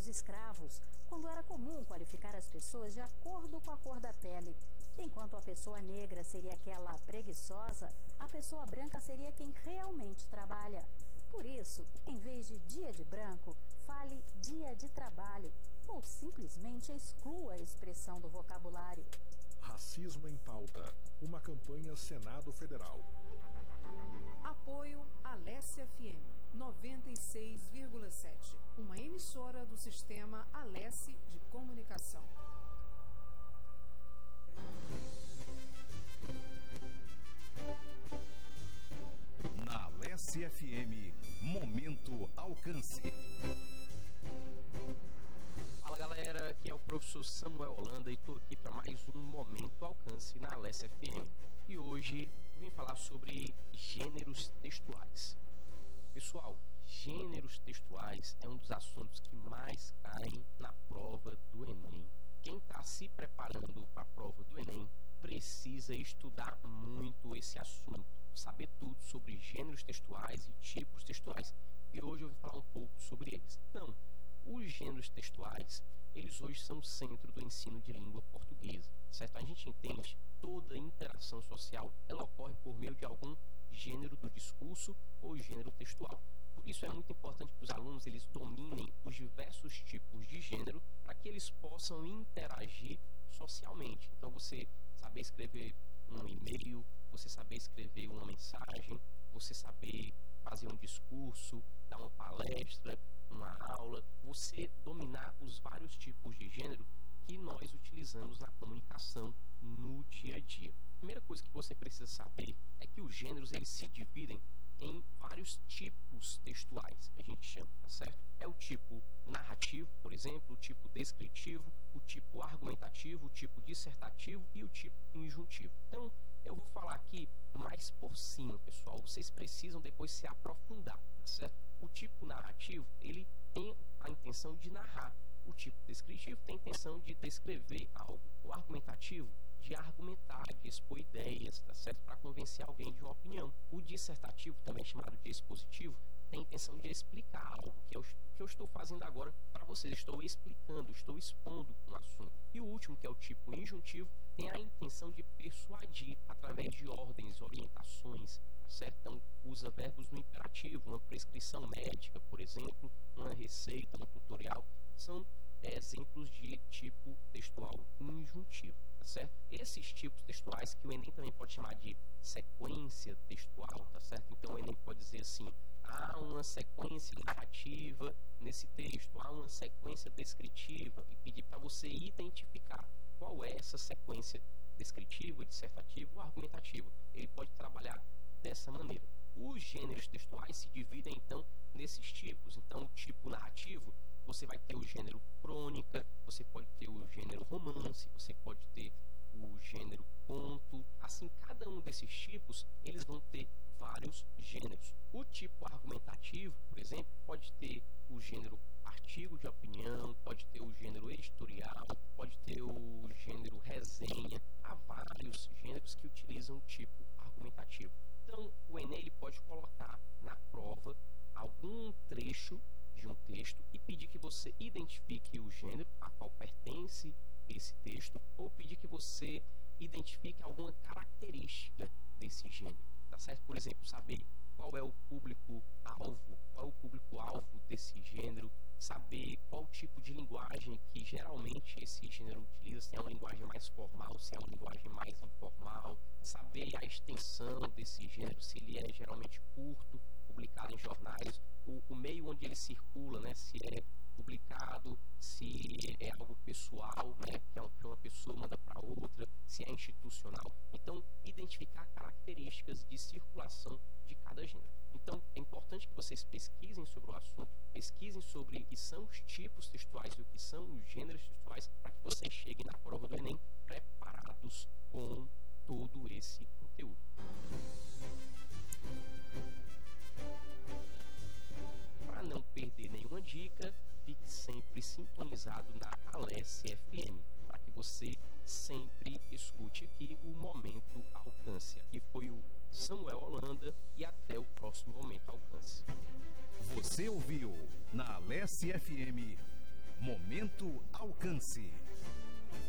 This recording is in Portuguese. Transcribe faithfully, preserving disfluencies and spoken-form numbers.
escravos, quando era comum qualificar as pessoas de acordo com a cor da pele. Enquanto a pessoa negra seria aquela preguiçosa, a pessoa branca seria quem realmente trabalha. Por isso, em vez de dia de branco, fale dia de trabalho, ou simplesmente exclua a expressão do vocabulário. Racismo em Pauta, uma campanha Senado Federal. Apoio Alesse F M noventa e seis vírgula sete, uma emissora do sistema Alesse de Comunicação. Na Alesse F M, Momento Alcance. Fala galera, aqui é o professor Samuel Holanda e estou aqui para mais um Momento Alcance na Alesse F M. E hoje vim falar sobre gêneros textuais. Pessoal, gêneros textuais é um dos assuntos que mais caem na prova do Enem. Quem está se preparando para a prova do Enem precisa estudar muito esse assunto, saber tudo sobre gêneros textuais e tipos textuais. E hoje eu vou falar um pouco sobre eles. Então, os gêneros textuais, eles hoje são o centro do ensino de língua portuguesa, certo? A gente entende toda interação social, ela ocorre por meio de algum gênero do discurso ou gênero textual. Por isso é muito importante que os alunos eles dominem os diversos tipos de gênero para que eles possam interagir socialmente. Então você saber escrever um e-mail, você saber escrever uma mensagem, você saber fazer um discurso, dar uma palestra, uma aula, você dominar os vários tipos de gênero que nós utilizamos na comunicação no dia a dia. A primeira coisa que você precisa saber é que os gêneros eles se dividem em vários tipos textuais, que a gente chama, tá certo? É o tipo narrativo, por exemplo, o tipo descritivo, o tipo argumentativo, o tipo dissertativo e o tipo injuntivo. Então, eu vou falar aqui mais por cima, pessoal. Vocês precisam depois se aprofundar, tá certo? O tipo narrativo, ele tem a intenção de narrar. O tipo descritivo tem a intenção de descrever algo. O argumentativo, de argumentar, de expor ideias, tá certo? Para convencer alguém de uma opinião. O dissertativo, também chamado de expositivo, tem a intenção de explicar algo que eu, que eu estou fazendo agora para vocês. Estou explicando, estou expondo um assunto. E o último, que é o tipo injuntivo, tem a intenção de persuadir através de ordens, orientações, tá certo? Então, usa verbos no imperativo, uma prescrição médica, por exemplo, uma receita, um tutorial. São é, exemplos de tipo textual injuntivo, tá certo? Esses tipos textuais, que o Enem também pode chamar de sequência textual, tá certo? Então o Enem pode dizer assim, há uma sequência narrativa nesse texto, há uma sequência descritiva, e pedir para você identificar qual é essa sequência descritiva, dissertativa ou argumentativa. Ele pode trabalhar dessa maneira. Os gêneros textuais se dividem então nesses tipos. Então, o tipo narrativo, você vai ter o gênero crônica, você pode ter o gênero romance, você pode ter o gênero conto. Assim, cada um desses tipos, eles vão ter vários gêneros. O tipo argumentativo, por exemplo, pode ter o gênero artigo de opinião, pode ter o gênero editorial, pode ter o gênero resenha. Há vários gêneros que utilizam o tipo argumentativo. Então, o Enem ele pode colocar na prova algum trecho de um texto e pedir que você identifique o gênero a qual pertence esse texto, ou pedir que você identifique alguma característica desse gênero, tá certo? Por exemplo, saber qual é o público-alvo, qual é o público-alvo desse gênero, saber qual tipo de linguagem que geralmente esse gênero utiliza, se é uma linguagem mais formal, se é uma linguagem mais informal, saber a extensão desse gênero, se ele é geralmente curto, publicado em jornais, o, o meio onde ele circula, né, se é publicado, se é algo pessoal, né, que é uma, que uma pessoa manda para outra, se é institucional. Então, identificar características de circulação de cada gênero. Então, é importante que vocês pesquisem sobre o assunto, pesquisem sobre o que são os tipos textuais e o que são os gêneros textuais, para que vocês cheguem na prova do Enem preparados com todo esse conteúdo. Para não perder nenhuma dica, fique sempre sintonizado na Alesse F M, para que você sempre escute aqui o Momento Alcance. Aqui foi o Samuel Holanda e até o próximo Momento Alcance. Você ouviu na Alesse F M Momento Alcance.